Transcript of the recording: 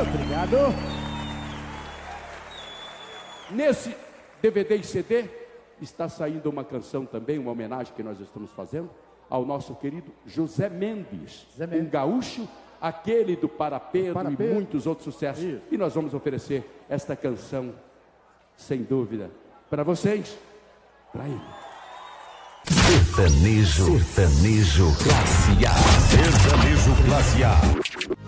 Obrigado. Nesse DVD e CD está saindo uma canção também, uma homenagem que nós estamos fazendo ao nosso querido José Mendes, um gaúcho, aquele do Parapedo e muitos outros sucessos. Isso. E nós vamos oferecer esta canção, sem dúvida, para vocês, para ele. Sertanejo Classe A. Sertanejo Classe A.